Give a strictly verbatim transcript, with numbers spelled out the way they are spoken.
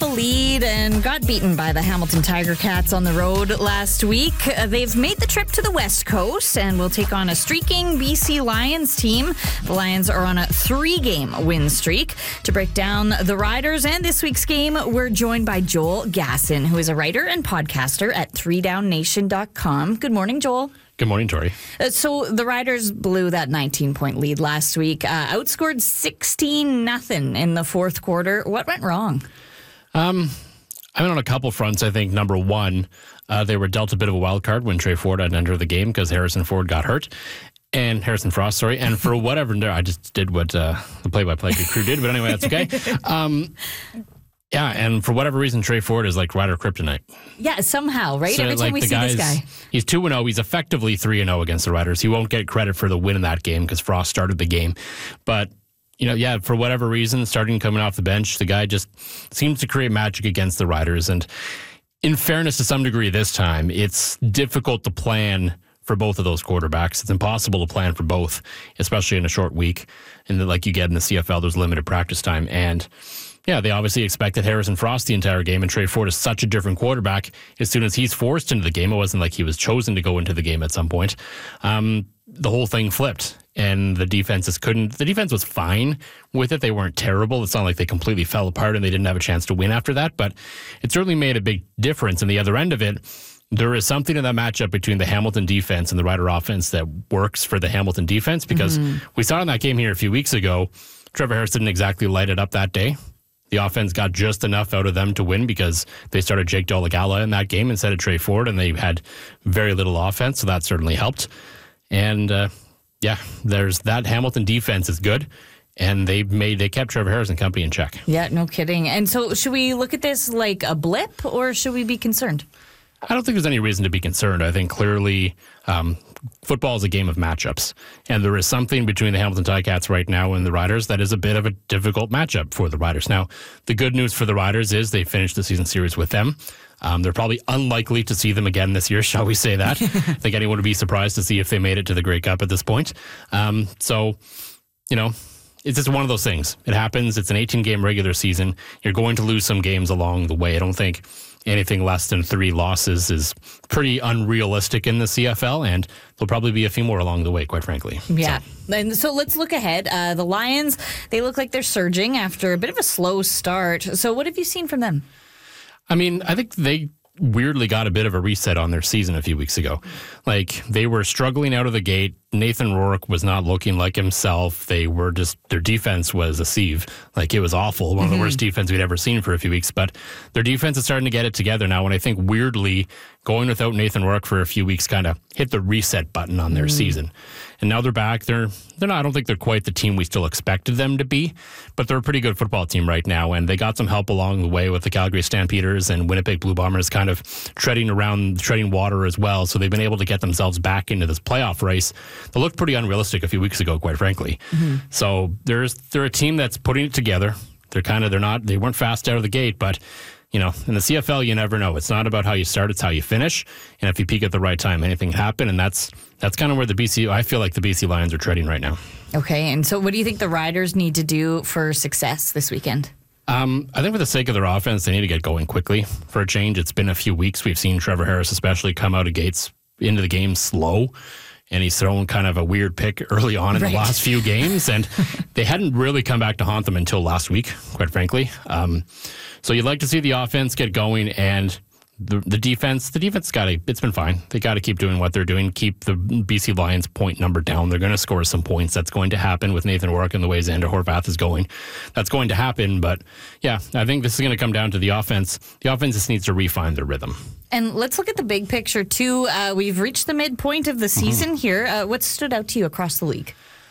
up a lead and got beaten by the Hamilton Tiger Cats on the road last week. Uh, they've made the trip to the West Coast and will take on a streaking B C Lions team. The Lions are on a three-game win streak. To break down the Riders and this week's game, we're joined by Joel Gasson, who is a writer and podcaster at three down nation dot com. Good morning, Joel. Good morning, Tori. Uh, so the Riders blew that nineteen-point lead last week, uh, outscored sixteen nothing in the fourth quarter. What went wrong? Um, I mean, on a couple fronts, I think number one, uh, they were dealt a bit of a wild card when Trey Ford had entered the game because Harrison Ford got hurt. And Harrison Frost, sorry. And for whatever, I just did what uh, the play-by-play crew did, but anyway, that's okay. Um, yeah, and for whatever reason, Trey Ford is like Rider Kryptonite. Yeah, somehow, right? So, Every time like, we the see guys, this guy. He's two and oh. He's effectively three and oh against the Riders. He won't get credit for the win in that game because Frost started the game. But, you know, yeah, for whatever reason, starting coming off the bench, the guy just seems to create magic against the Riders. And in fairness, to some degree this time, it's difficult to plan for both of those quarterbacks. It's impossible to plan for both, especially in a short week. And like you get in the C F L, there's limited practice time. And yeah, they obviously expected Harrison Frost the entire game, and Trey Ford is such a different quarterback. As soon as he's forced into the game, it wasn't like he was chosen to go into the game at some point. Um, the whole thing flipped, and the defenses couldn't. The defense was fine with it. They weren't terrible. It's not like they completely fell apart and they didn't have a chance to win after that, but it certainly made a big difference. And the other end of it, there is something in that matchup between the Hamilton defense and the Rider offense that works for the Hamilton defense, because mm-hmm. we saw in that game here a few weeks ago, Trevor Harris didn't exactly light it up that day. The offense got just enough out of them to win because they started Jake Dolegala in that game instead of Trey Ford, and they had very little offense, so that certainly helped. And uh, yeah, there's that Hamilton defense is good, and they made they kept Trevor Harris and company in check. Yeah, no kidding. And so should we look at this like a blip, or should we be concerned? I don't think there's any reason to be concerned. I think clearly um, football is a game of matchups, and there is something between the Hamilton Ticats right now and the Riders that is a bit of a difficult matchup for the Riders. Now, the good news for the Riders is they finished the season series with them. Um, they're probably unlikely to see them again this year, shall we say that. I think anyone would be surprised to see if they made it to the Grey Cup at this point. Um, so, you know, it's just one of those things. It happens. It's an eighteen-game regular season. You're going to lose some games along the way. I don't think anything less than three losses is pretty unrealistic in the C F L, and there'll probably be a few more along the way, quite frankly. Yeah. So. And so let's look ahead. Uh, the Lions, they look like they're surging after a bit of a slow start. So what have you seen from them? I mean, I think they weirdly got a bit of a reset on their season a few weeks ago. Like, they were struggling out of the gate. Nathan Rourke was not looking like himself. They were just, their defense was a sieve. Like, it was awful. One mm-hmm. of the worst defense we'd ever seen for a few weeks. But their defense is starting to get it together now. And I think weirdly, going without Nathan Rourke for a few weeks kind of hit the reset button on their mm. season. And now they're back. They're they're not. I don't think they're quite the team we still expected them to be, but they're a pretty good football team right now. And they got some help along the way with the Calgary Stampeders and Winnipeg Blue Bombers kind of treading around, treading water as well. So they've been able to get themselves back into this playoff race. They looked pretty unrealistic a few weeks ago, quite frankly. Mm-hmm. So there's they're a team that's putting it together. They're kind of they're not they weren't fast out of the gate, but you know, in the C F L, you never know. It's not about how you start; it's how you finish. And if you peak at the right time, anything can happen. And that's that's kind of where the B C. I feel like the B C Lions are treading right now. Okay, and so what do you think the Riders need to do for success this weekend? Um, I think for the sake of their offense, they need to get going quickly. For a change, it's been a few weeks. We've seen Trevor Harris, especially, come out of gates into the game slow. And he's thrown kind of a weird pick early on in right. the last few games. And they hadn't really come back to haunt them until last week, quite frankly. Um, so you'd like to see the offense get going, and the the defense, the defense got to, it's been fine. They got to keep doing what they're doing, keep the B C Lions point number down. They're going to score some points. That's going to happen with Nathan Rourke and the way Xander Horvath is going. That's going to happen. But yeah, I think this is going to come down to the offense. The offense just needs to refine their rhythm. And let's look at the big picture, too. Uh, we've reached the midpoint of the season mm-hmm. here. Uh, what stood out to you across the league?